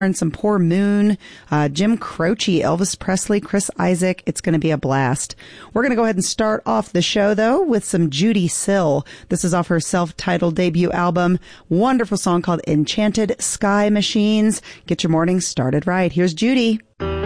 and some Poor Moon, Jim Croce, Elvis Presley, Chris Isaak. It's going to be a blast. We're going to go ahead and start off the show, though, with some Judy Sill. This is off her self-titled debut album. Wonderful song called Enchanted Sky Machines. Get your morning started right. Here's Judy.